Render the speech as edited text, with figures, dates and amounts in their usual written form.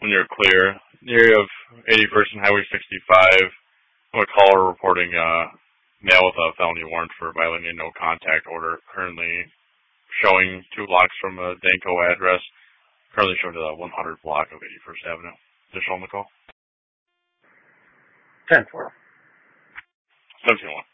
when you're clear. The area of 81st and Highway 65. I'm a caller reporting mail with a felony warrant for violating a no contact order. Currently showing 2 blocks from a Danco address. Currently showing to the 100 block of 81st Avenue. Additional on the call? 10-4. 17-1.